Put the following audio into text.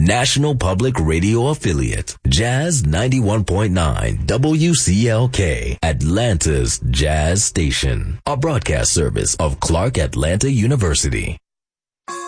National Public Radio Affiliate, Jazz 91.9 WCLK, Atlanta's Jazz Station, a broadcast service of Clark Atlanta University.